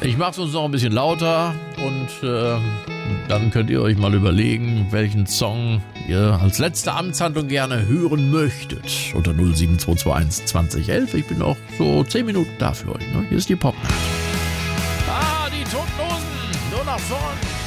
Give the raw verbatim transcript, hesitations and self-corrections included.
Ich mache es uns noch ein bisschen lauter und äh, dann könnt ihr euch mal überlegen, welchen Song ihr als letzte Amtshandlung gerne hören möchtet. Unter null sieben zwei zwei eins zwanzig elf. Ich bin auch so zehn Minuten da für euch. Ne? Hier ist die Popnacht. Ah, die Toten Hosen. Nur nach vorn.